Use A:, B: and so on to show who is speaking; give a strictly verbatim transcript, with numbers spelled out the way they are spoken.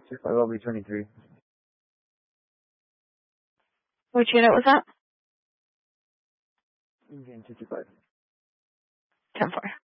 A: two five L B twenty-three.
B: Which unit was that?
A: Indian two two five.
B: ten four.